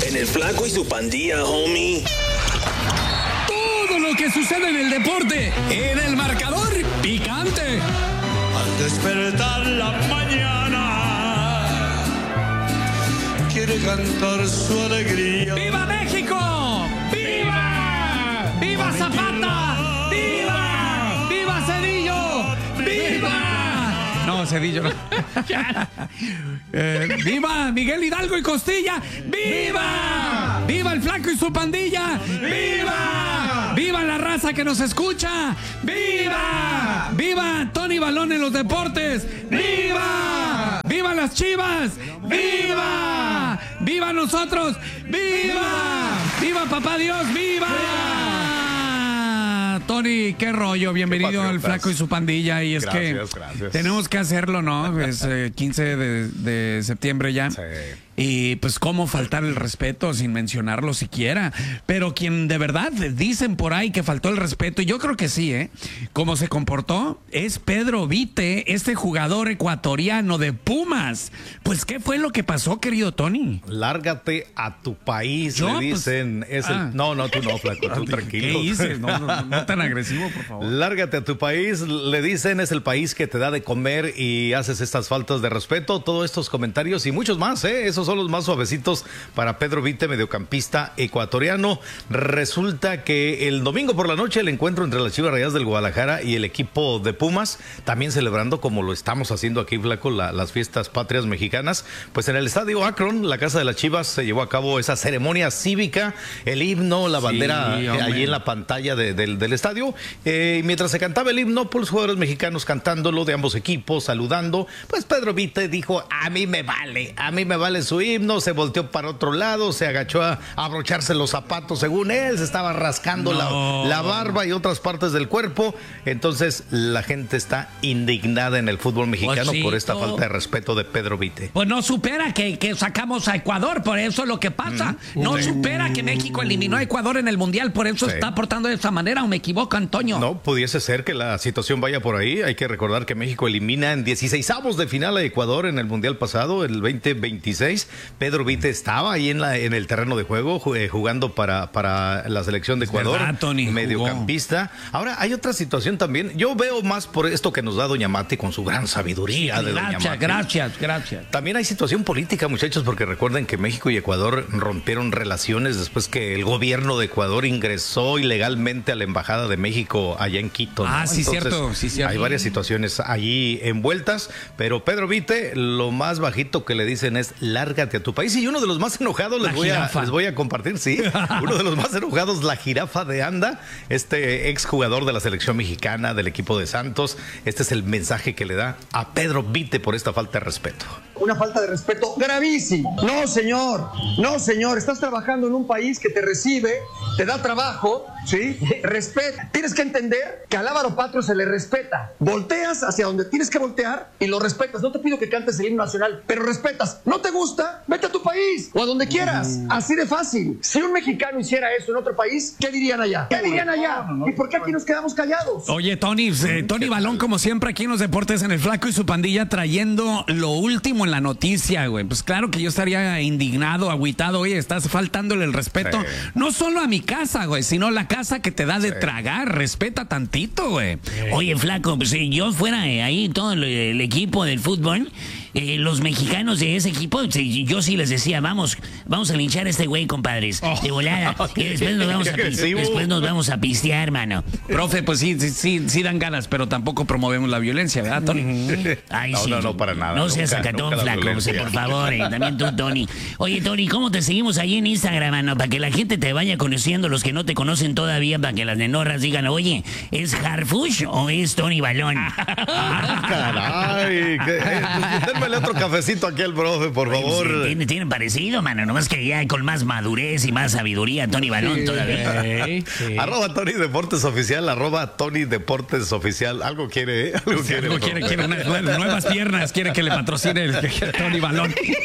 En el Flaco y su Pandilla, homie. Todo lo que sucede en el deporte, en el marcador picante. Al despertar la mañana, quiere cantar su alegría. ¡Viva México! ¡Viva! ¡Viva Zapata! ¡Viva! ¡Viva Cedillo! ¡Viva! No, Cedillo no. ¡Viva Miguel Hidalgo y Costilla! ¡Viva! ¡Viva el Flaco y su pandilla! ¡Viva! ¡Viva la raza que nos escucha! ¡Viva! ¡Viva Tony Balón en los deportes! ¡Viva! ¡Viva las Chivas! ¡Viva! ¡Viva nosotros! ¡Viva! ¡Viva papá Dios! ¡Viva! Tony, qué rollo, bienvenido al Flaco y su pandilla. Y es gracias. Tenemos que hacerlo, ¿no? Es 15 de septiembre ya. Sí. Y pues cómo faltar el respeto sin mencionarlo siquiera. Pero quien de verdad dicen por ahí que faltó el respeto, y yo creo que sí, cómo se comportó, es Pedro Vite, este jugador ecuatoriano de Pumas. Pues, ¿qué fue lo que pasó, querido Tony? Lárgate a tu país, le dicen. Pues, No, tú no, Flaco, tú tranquilo. ¿Qué dices? No tan agresivo, por favor. Lárgate a tu país, le dicen, es el país que te da de comer y haces estas faltas de respeto. Todos estos comentarios y muchos más, esos son los más suavecitos para Pedro Vite, mediocampista ecuatoriano. Resulta que el domingo por la noche el encuentro entre las Chivas Rayadas del Guadalajara y el equipo de Pumas, también celebrando como lo estamos haciendo aquí, Flaco, las fiestas patrias mexicanas, pues en el estadio Akron, la casa de las Chivas, se llevó a cabo esa ceremonia cívica, el himno, la bandera allí en la pantalla del estadio, y mientras se cantaba el himno, por los jugadores mexicanos cantándolo de ambos equipos, saludando, pues Pedro Vite dijo, a mí me vale su himno, se volteó para otro lado, se agachó a abrocharse los zapatos, según él, se estaba rascando la barba y otras partes del cuerpo. Entonces la gente está indignada en el fútbol mexicano por esta falta de respeto de Pedro Vite. Pues no supera que sacamos a Ecuador, por eso es lo que pasa. No supera que México eliminó a Ecuador en el Mundial, por eso está portando de esa manera, ¿o me equivoco, Antonio? No, pudiese ser que la situación vaya por ahí. Hay que recordar que México elimina en 16avos de final a Ecuador en el Mundial pasado, el 2026. Pedro Vite estaba ahí en el terreno de juego, jugando para la selección de Ecuador, mediocampista. Ahora, hay otra situación también. Yo veo más por esto que nos da Doña Mate con su gran sabiduría de Doña Mate. Gracias. También hay situación política, muchachos, porque recuerden que México y Ecuador rompieron relaciones después que el gobierno de Ecuador ingresó ilegalmente a la embajada de México allá en Quito, ¿no? Sí, entonces, cierto. Hay varias situaciones allí envueltas, pero Pedro Vite, lo más bajito que le dicen es lárgate a tu país. Y uno de los más enojados les voy a compartir, uno de los más enojados, la jirafa de Anda, este exjugador de la selección mexicana, del equipo de Santos. Este es el mensaje que le da a Pedro Vite por esta falta de respeto. Una falta de respeto gravísima. No, señor, estás trabajando en un país que te recibe, te da trabajo, ¿sí? Respeta. Tienes que entender que al Ávaro Patrio se le respeta. Volteas hacia donde tienes que voltear y lo respetas. No te pido que cantes el himno nacional, pero respetas. ¿No te gusta? Vete a tu país o a donde quieras. Así de fácil. Si un mexicano hiciera eso en otro país, ¿qué dirían allá? ¿Y por qué aquí nos quedamos callados? Oye, Tony Balón, como siempre aquí en los deportes, en el Flaco y su pandilla, trayendo lo último en la noticia, güey. Pues claro que yo estaría indignado, agüitado. Oye, estás faltándole el respeto, no solo a mi casa, güey, sino la casa que te da de tragar. Respeta tantito, güey. Oye, Flaco, pues si yo fuera ahí todo el equipo del fútbol, los mexicanos de ese equipo, yo sí les decía, vamos a linchar a este güey, compadres, de volada. Y después nos vamos a pistear, hermano. Profe, pues sí dan ganas, pero tampoco promovemos la violencia, ¿verdad, Tony? Ay, no, para nada. No seas sacatón, Flaco, por favor. También tú, Tony. Oye, Tony, ¿cómo te seguimos ahí en Instagram, mano? Para que la gente te vaya conociendo, los que no te conocen todavía, para que las nenorras digan, oye, ¿es Harfush o es Tony Balón? Caray, démele otro cafecito aquí al profe, por favor. Pues, tienen parecido, mano, nomás que ya con más madurez y más sabiduría, Tony Balón todavía. Arroba Tony Deportes Oficial, Tony Deportes Oficial. Algo quiere, Algo quiere nuevas piernas, quiere que le patrocine el Tony Balón.